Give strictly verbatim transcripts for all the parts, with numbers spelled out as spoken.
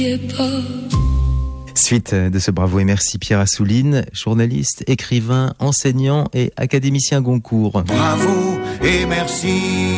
Suite de ce bravo et merci Pierre Assouline, journaliste, écrivain, enseignant et académicien Goncourt. Bravo et merci.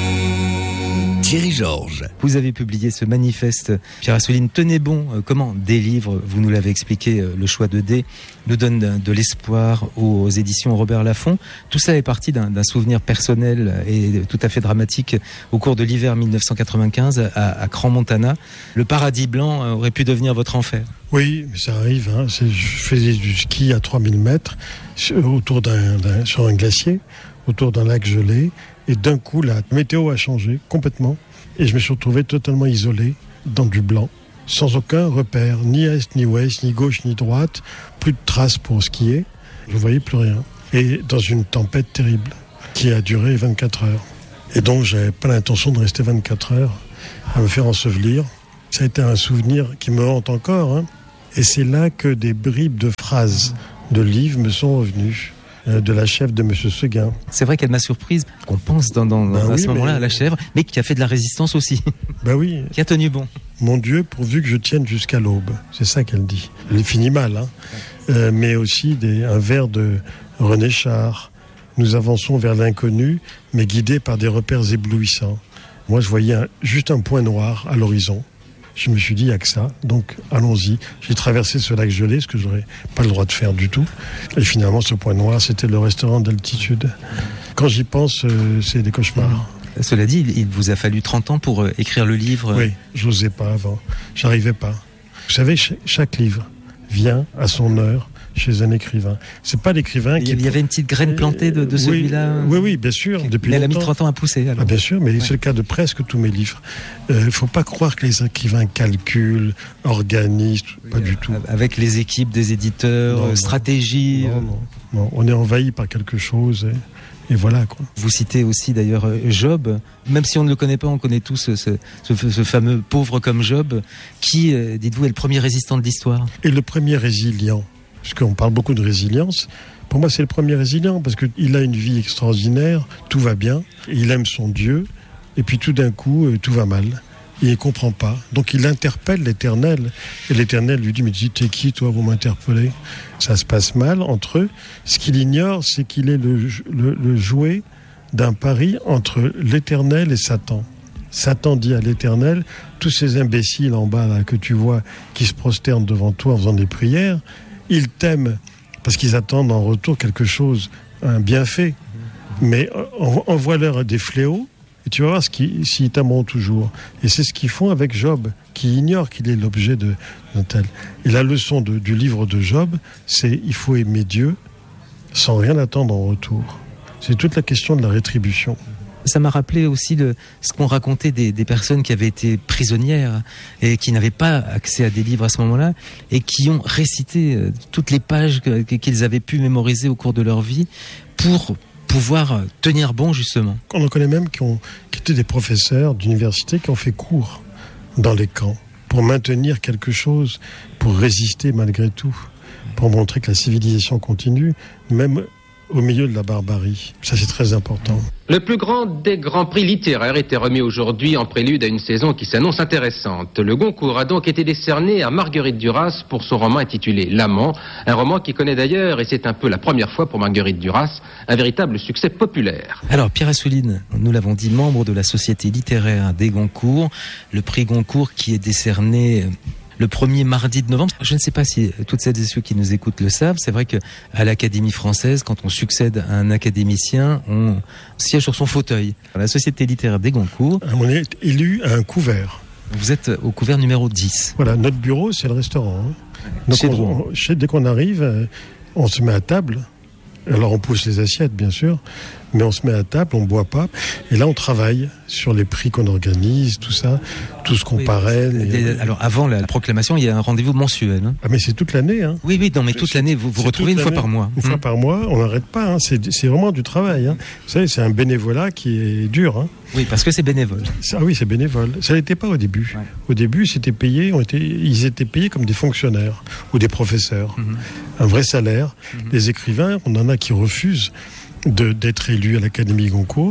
Thierry Georges. Vous avez publié ce manifeste, Pierre Assouline, tenez bon, euh, comment des livres, vous nous l'avez expliqué, euh, le choix de D, nous donne de, de l'espoir aux, aux éditions Robert Laffont. Tout ça est parti d'un, d'un souvenir personnel et tout à fait dramatique au cours de l'hiver dix-neuf cent quatre-vingt-quinze à, à Crans-Montana. Le paradis blanc euh, aurait pu devenir votre enfer. Oui, mais ça arrive. Hein. C'est, je faisais du ski à trois mille mètres autour d'un, d'un, sur un glacier, autour d'un lac gelé. Et d'un coup, la météo a changé complètement. Et je me suis retrouvé totalement isolé dans du blanc, sans aucun repère, ni est, ni ouest, ni gauche, ni droite. Plus de traces pour skier. Je ne voyais plus rien. Et dans une tempête terrible qui a duré vingt-quatre heures. Et donc, je n'avais pas l'intention de rester vingt-quatre heures à me faire ensevelir. Ça a été un souvenir qui me hante encore. Hein. Et c'est là que des bribes de phrases de livres me sont revenues. De la chèvre de M. Seguin. C'est vrai qu'elle m'a surprise, qu'on pense dans, dans, ben à oui, ce moment-là à la chèvre, mais qui a fait de la résistance aussi. Ben oui. Qui a tenu bon. Mon Dieu, pourvu que je tienne jusqu'à l'aube. C'est ça qu'elle dit. Elle finit mal, hein. Euh, mais aussi des, un vers de René Char. Nous avançons vers l'inconnu, mais guidés par des repères éblouissants. Moi, je voyais un, juste un point noir à l'horizon. Je me suis dit, il n'y a que ça, donc allons-y. J'ai traversé ce lac gelé, ce que je n'aurais pas le droit de faire du tout. Et finalement, ce point noir, c'était le restaurant d'altitude. Quand j'y pense, euh, c'est des cauchemars. Cela dit, il vous a fallu trente ans pour euh, écrire le livre. Oui, je n'osais pas avant. J'arrivais pas. Vous savez, ch- chaque livre vient à son heure chez un écrivain. C'est pas l'écrivain qui... Il y avait une petite graine plantée de, de celui-là. Oui, oui, bien sûr. Depuis mais elle a mis longtemps. trente ans à pousser. Alors. Ah, bien sûr, mais ouais. C'est le cas de presque tous mes livres. Il euh, ne faut pas croire que les écrivains calculent, organisent, oui, pas euh, du tout. Avec les équipes des éditeurs, non, stratégie... Non, non, non. On est envahi par quelque chose et, et voilà, quoi. Vous citez aussi d'ailleurs Job. Même si on ne le connaît pas, on connaît tous ce, ce, ce, ce fameux pauvre comme Job, qui, euh, dites-vous, est le premier résistant de l'histoire. Et le premier résilient. Parce qu'on parle beaucoup de résilience. Pour moi, c'est le premier résilient, parce qu'il a une vie extraordinaire, tout va bien, il aime son Dieu, et puis tout d'un coup, tout va mal. Il ne comprend pas. Donc il interpelle l'Éternel, et l'Éternel lui dit, mais t'es qui, toi, vous m'interpellez ? Ça se passe mal entre eux. Ce qu'il ignore, c'est qu'il est le, le, le jouet d'un pari entre l'Éternel et Satan. Satan dit à l'Éternel, tous ces imbéciles en bas là, que tu vois, qui se prosternent devant toi en faisant des prières, ils t'aiment parce qu'ils attendent en retour quelque chose, un bienfait. Mais envoie-leur des fléaux et tu vas voir ce qui, s'ils t'aimeront toujours. Et c'est ce qu'ils font avec Job, qui ignore qu'il est l'objet de, d'un tel. Et la leçon de, du livre de Job, c'est il faut aimer Dieu sans rien attendre en retour. C'est toute la question de la rétribution. Ça m'a rappelé aussi le, ce qu'on racontait des, des personnes qui avaient été prisonnières et qui n'avaient pas accès à des livres à ce moment-là et qui ont récité toutes les pages que, qu'ils avaient pu mémoriser au cours de leur vie pour pouvoir tenir bon, justement. On en connaît même qui, ont, qui étaient des professeurs d'université qui ont fait cours dans les camps pour maintenir quelque chose, pour résister malgré tout, pour montrer que la civilisation continue, même au milieu de la barbarie. Ça, c'est très important. Le plus grand des grands prix littéraires était remis aujourd'hui en prélude à une saison qui s'annonce intéressante. Le Goncourt a donc été décerné à Marguerite Duras pour son roman intitulé L'Amant, un roman qui connaît d'ailleurs, et c'est un peu la première fois pour Marguerite Duras, un véritable succès populaire. Alors, Pierre Assouline, nous l'avons dit, membre de la Société littéraire des Goncourt, le prix Goncourt qui est décerné le premier mardi de novembre. Je ne sais pas si toutes celles et ceux qui nous écoutent le savent. C'est vrai que à l'Académie française, quand on succède à un académicien, on siège sur son fauteuil. La Société littéraire des Goncourt. On est élu à un couvert. Vous êtes au couvert numéro dix. Voilà, notre bureau, c'est le restaurant. Hein. Donc chez on, on, chez, dès qu'on arrive, on se met à table. Alors on pousse les assiettes, bien sûr, mais on se met à table, on ne boit pas. Et là, on travaille sur les prix qu'on organise, tout ça, tout ce qu'on oui, parraine. Et... Alors avant la proclamation, il y a un rendez-vous mensuel. Hein. Ah mais c'est toute l'année. Hein. Oui, oui, non, mais toute l'année, vous vous retrouvez une fois par mois. Une mmh. fois par mois, on n'arrête pas. Hein. C'est, c'est vraiment du travail. Hein. Vous savez, c'est un bénévolat qui est dur. Hein. Oui, parce que c'est bénévole. Ah oui, c'est bénévole. Ça n'était pas au début. Ouais. Au début, c'était payé, on était, ils étaient payés comme des fonctionnaires ou des professeurs. Mmh. Un vrai salaire. Mmh. Les écrivains, on en a qui refusent de, d'être élus à l'Académie Goncourt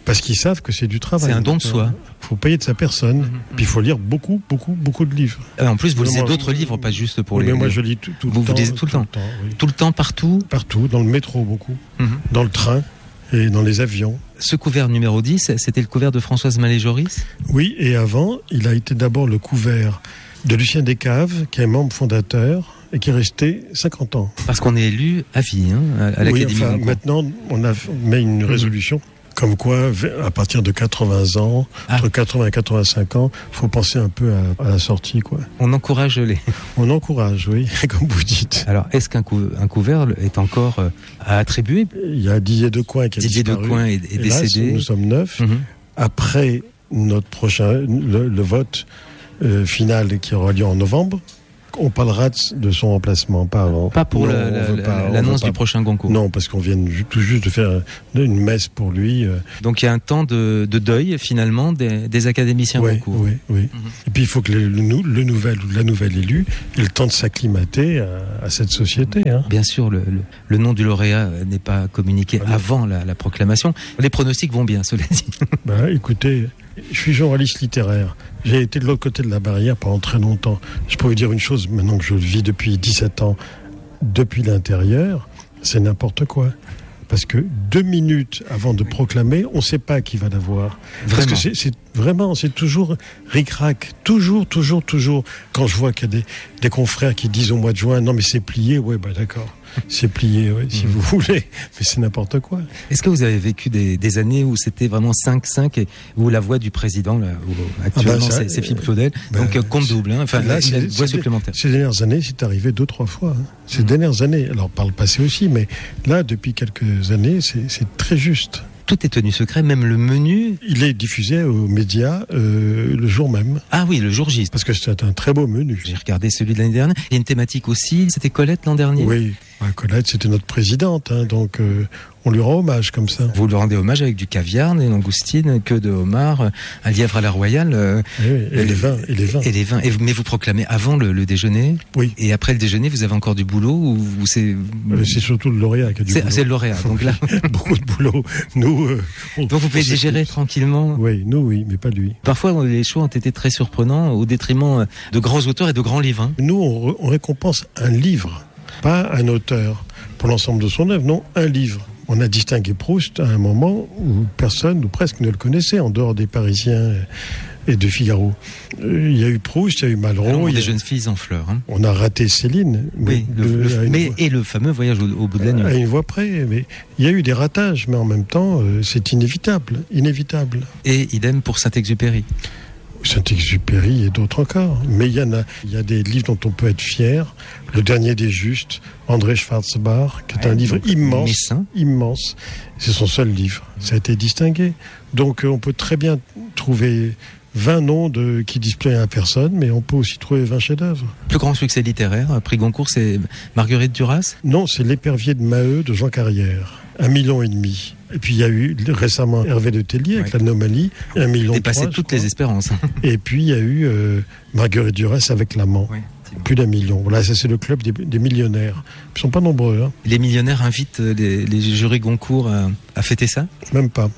Parce qu'ils savent que c'est du travail. C'est un don de soi. Il faut payer de sa personne. Mmh. Puis il faut lire beaucoup, beaucoup, beaucoup de livres. Ah, en plus, vous lisez d'autres je... livres, pas juste pour oui, les... Mais moi, je lis tout, tout vous, le temps. Vous lisez tout le temps, Tout le temps, oui. Tout le temps, partout Partout, dans le métro, beaucoup. Mmh. Dans le train et dans les avions. Ce couvert numéro dix, c'était le couvert de Françoise Mallet-Joris ? Oui, et avant, il a été d'abord le couvert de Lucien Descaves, qui est membre fondateur et qui est resté cinquante ans. Parce qu'on est élu à vie, hein, à l'Académie. Oui, enfin, maintenant, on a mis une résolution, mmh. comme quoi, à partir de quatre-vingts ans, ah. entre quatre-vingts et quatre-vingt-cinq ans, il faut penser un peu à, à la sortie, quoi. On encourage les... On encourage, oui, comme vous dites. Alors, est-ce qu'un cou- un couvert est encore euh, à attribuer ? Il y a Didier Decoing qui a Didier disparu. Decoing est, est décédé. Hélas, nous sommes neuf. Mmh. Après notre prochain, le, le vote euh, final qui aura lieu en novembre, on parlera de son remplacement, pas avant. Pas pour non, la, la, pas, l'annonce du prochain Goncourt. Non, parce qu'on vient tout juste de faire une messe pour lui. Donc il y a un temps de, de deuil, finalement, des, des académiciens oui, Goncourt. Oui, oui. Mm-hmm. Et puis il faut que le, le, le nouvel ou la nouvelle élue ait le temps de s'acclimater à, à cette société. Hein. Bien sûr, le, le, le nom du lauréat n'est pas communiqué ah, avant la, la proclamation. Les pronostics vont bien, cela dit. Ben, écoutez, je suis journaliste littéraire. J'ai été de l'autre côté de la barrière pendant très longtemps. Je peux vous dire une chose, maintenant que je le vis depuis dix-sept ans, depuis l'intérieur, c'est n'importe quoi. Parce que deux minutes avant de proclamer, on ne sait pas qui va l'avoir. Vraiment. Parce que c'est, c'est vraiment, c'est toujours ric-rac. Toujours, toujours, toujours. Quand je vois qu'il y a des, des confrères qui disent au mois de juin, non mais c'est plié, ouais, bah d'accord. C'est plié, ouais, si mmh. vous voulez, mais c'est n'importe quoi. Est-ce que vous avez vécu des, des années où c'était vraiment cinq cinq et où la voix du président, là, où actuellement ah ben ça, c'est, c'est Philippe Claudel, ben donc euh, compte double, hein, enfin là, c'est, voix supplémentaire. Ces dernières années, c'est arrivé deux, trois fois. Hein. Ces mmh. dernières années, alors par le passé aussi, mais là, depuis quelques années, c'est, c'est très juste. Tout est tenu secret, même le menu. Il est diffusé aux médias euh, le jour même. Ah oui, le jour J. Parce que c'est un très beau menu. J'ai regardé celui de l'année dernière. Il y a une thématique aussi, c'était Colette l'an dernier. Oui, Colette, c'était notre présidente, hein, donc euh, on lui rend hommage comme ça. Vous lui rendez hommage avec du caviar, des langoustines, queue de homard, un lièvre à la royale. Euh, oui, et, et les vins, et les vins. Et les vins. Et, mais vous proclamez avant le, le déjeuner. Oui. Et après le déjeuner, vous avez encore du boulot ou, ou c'est... Euh, c'est surtout le lauréat qui a du c'est, boulot. C'est le lauréat, donc là... Beaucoup de boulot. Nous... Euh, on, donc vous pouvez digérer plus. Tranquillement. Oui, nous oui, mais pas lui. Parfois, les choix ont été très surprenants au détriment de grands auteurs et de grands livres. Hein. Nous, on, on récompense un livre, pas un auteur, pour l'ensemble de son œuvre, non, un livre. On a distingué Proust à un moment où personne, ou presque, ne le connaissait, en dehors des Parisiens et de Figaro. Euh, il y a eu Proust, il y a eu Malraux. Il y a des jeunes filles en fleurs. Hein. On a raté Céline. Oui, mais, le, le, mais voix, et le fameux voyage au, au bout de la nuit. À une voix près. Mais il y a eu des ratages, mais en même temps, euh, c'est inévitable. Inévitable. Et idem pour Saint-Exupéry. Saint-Exupéry et d'autres encore. Mais il y en a, il y a des livres dont on peut être fier. Le dernier des justes, André Schwarzbach, qui est ouais, un livre immense, Messin. immense. C'est son seul livre. Ça a été distingué. Donc on peut très bien trouver vingt noms de, qui displaient à personne, mais on peut aussi trouver vingt chefs-d'œuvre. Plus grand succès littéraire, prix Goncourt, c'est Marguerite Duras ? Non, c'est L'épervier de Maheu de Jean Carrière. Un million et demi. Et puis il y a eu récemment Hervé Le Tellier avec ouais. l'Anomalie, un million trois. Dépassé toutes les espérances. Et puis il y a eu euh, Marguerite Duras avec L'Amant. Ouais, plus d'un million. Voilà, ça c'est le club des, des millionnaires. Ils ne sont pas nombreux. Hein. Les millionnaires invitent les, les jurys Goncourt à, à fêter ça ? Même pas.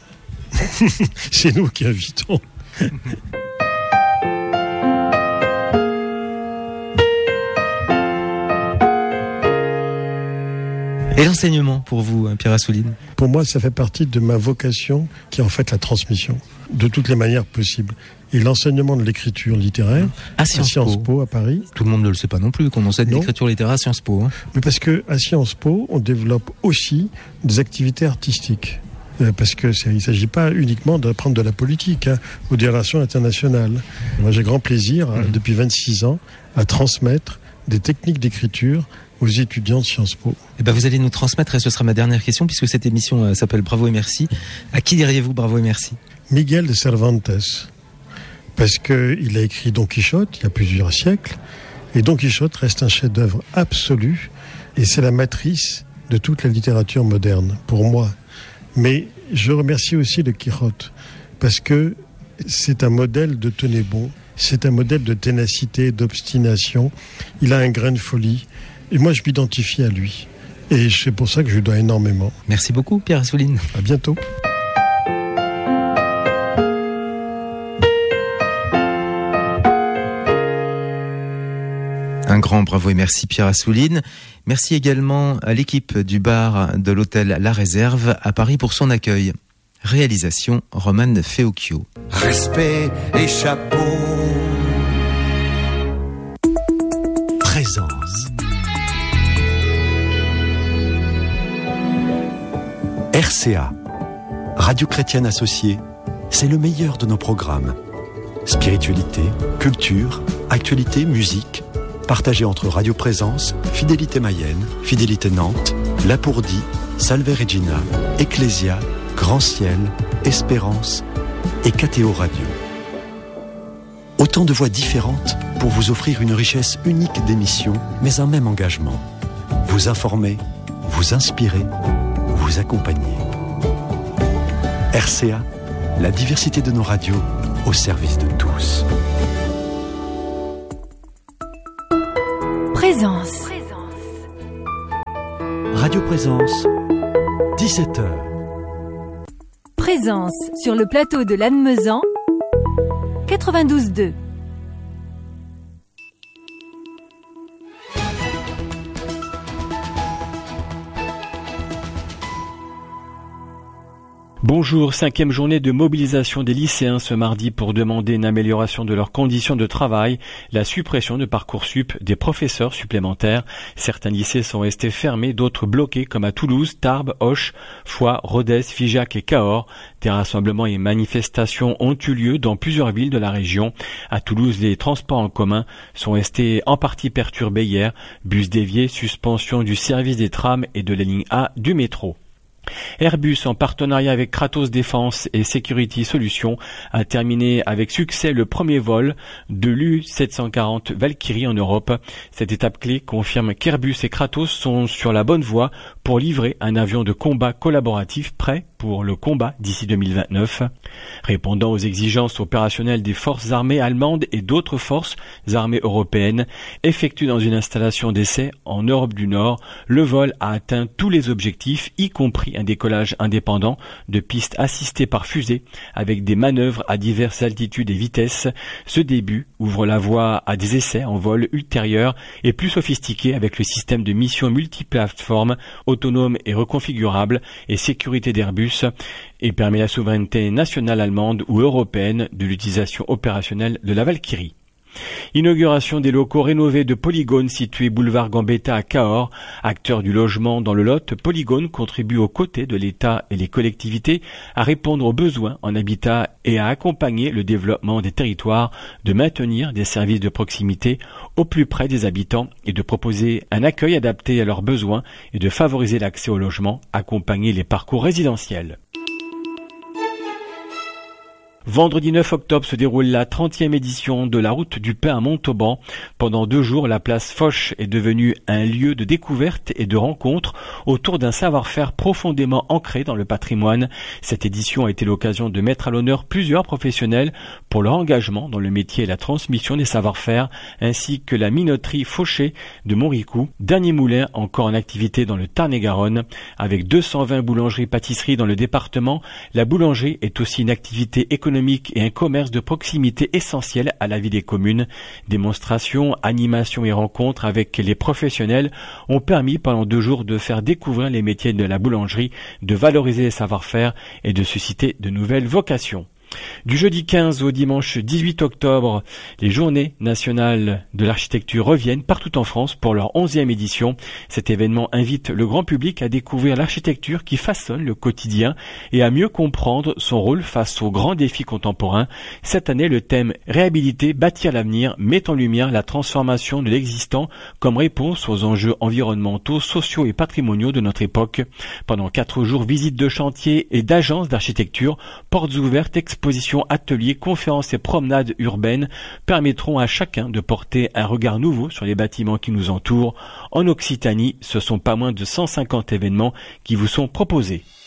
C'est nous qui invitons. Et l'enseignement pour vous, Pierre Assouline ? Pour moi, ça fait partie de ma vocation, qui est en fait la transmission, de toutes les manières possibles. Et l'enseignement de l'écriture littéraire à Sciences, à Sciences Po. Po à Paris. Tout le monde ne le sait pas non plus qu'on enseigne non. l'écriture littéraire à Sciences Po. Hein. Mais parce que à Sciences Po, on développe aussi des activités artistiques. Euh, parce que c'est, il ne s'agit pas uniquement d'apprendre de la politique hein, ou des relations internationales. Moi, j'ai grand plaisir, mmh. depuis vingt-six ans, à transmettre des techniques d'écriture aux étudiants de Sciences Po. Eh ben vous allez nous transmettre, et ce sera ma dernière question, puisque cette émission euh, s'appelle Bravo et Merci. À qui diriez-vous Bravo et Merci ? Miguel de Cervantes, parce qu'il a écrit Don Quichotte il y a plusieurs siècles, et Don Quichotte reste un chef-d'œuvre absolu, et c'est la matrice de toute la littérature moderne, pour moi. Mais je remercie aussi le Quichotte, parce que c'est un modèle de tenez bon, c'est un modèle de ténacité, d'obstination, il a un grain de folie, et moi je m'identifie à lui. Et c'est pour ça que je lui dois énormément. Merci beaucoup Pierre Assouline. À bientôt. Un grand bravo et merci Pierre Assouline. Merci également à l'équipe du bar de l'hôtel La Réserve à Paris pour son accueil. Réalisation Romane Feocchio. Respect et chapeau. Présence. R C A, Radio Chrétienne Associée, c'est le meilleur de nos programmes. Spiritualité, culture, actualité, musique, partagé entre Radio Présence, Fidélité Mayenne, Fidélité Nantes, Lapourdie, Salve Regina, Ecclésia, Grand Ciel, Espérance et K T O Radio. Autant de voix différentes pour vous offrir une richesse unique d'émissions, mais un même engagement. Vous informer, vous inspirer, vous accompagner. R C A, la diversité de nos radios au service de tous. Présence. Radio Présence, dix-sept heures. Présence sur le plateau de Lannemezan, quatre-vingt-douze deux. Bonjour, cinquième journée de mobilisation des lycéens ce mardi pour demander une amélioration de leurs conditions de travail, la suppression de Parcoursup, des professeurs supplémentaires. Certains lycées sont restés fermés, d'autres bloqués comme à Toulouse, Tarbes, Auch, Foix, Rodez, Figeac et Cahors. Des rassemblements et manifestations ont eu lieu dans plusieurs villes de la région. À Toulouse, les transports en commun sont restés en partie perturbés hier. Bus déviés, suspension du service des trams et de la ligne A du métro. Airbus, en partenariat avec Kratos Défense et Security Solutions, a terminé avec succès le premier vol de l'U sept cent quarante Valkyrie en Europe. Cette étape clé confirme qu'Airbus et Kratos sont sur la bonne voie pour livrer un avion de combat collaboratif prêt pour le combat d'ici deux mille vingt-neuf. Répondant aux exigences opérationnelles des forces armées allemandes et d'autres forces armées européennes, effectué dans une installation d'essai en Europe du Nord, le vol a atteint tous les objectifs, y compris un décollage indépendant de pistes assistées par fusée avec des manœuvres à diverses altitudes et vitesses. Ce début ouvre la voie à des essais en vol ultérieurs et plus sophistiqués avec le système de mission multiplateforme autonome et reconfigurable et sécurité d'Airbus et permet la souveraineté nationale allemande ou européenne de l'utilisation opérationnelle de la Valkyrie. Inauguration des locaux rénovés de Polygone situés boulevard Gambetta à Cahors. Acteur du logement dans le Lot, Polygone contribue aux côtés de l'État et les collectivités à répondre aux besoins en habitat et à accompagner le développement des territoires, de maintenir des services de proximité au plus près des habitants et de proposer un accueil adapté à leurs besoins et de favoriser l'accès au logement, accompagner les parcours résidentiels. Vendredi neuf octobre se déroule la trentième édition de la route du pain à Montauban. Pendant deux jours, la place Foch est devenue un lieu de découverte et de rencontre autour d'un savoir-faire profondément ancré dans le patrimoine. Cette édition a été l'occasion de mettre à l'honneur plusieurs professionnels pour leur engagement dans le métier et la transmission des savoir-faire, ainsi que la minoterie Fauché de Montricou, dernier moulin encore en activité dans le Tarn-et-Garonne. Avec deux cent vingt boulangeries-pâtisseries dans le département, la boulangerie est aussi une activité économique et un commerce de proximité essentiel à la vie des communes. Démonstrations, animations et rencontres avec les professionnels ont permis pendant deux jours de faire découvrir les métiers de la boulangerie, de valoriser les savoir-faire et de susciter de nouvelles vocations. Du jeudi quinze au dimanche dix-huit octobre, les journées nationales de l'architecture reviennent partout en France pour leur onzième édition. Cet événement invite le grand public à découvrir l'architecture qui façonne le quotidien et à mieux comprendre son rôle face aux grands défis contemporains. Cette année, le thème « Réhabiliter, bâtir l'avenir » met en lumière la transformation de l'existant comme réponse aux enjeux environnementaux, sociaux et patrimoniaux de notre époque. Pendant quatre jours, visites de chantiers et d'agences d'architecture, portes ouvertes, expositions, ateliers, conférences et promenades urbaines permettront à chacun de porter un regard nouveau sur les bâtiments qui nous entourent. En Occitanie, ce sont pas moins de cent cinquante événements qui vous sont proposés.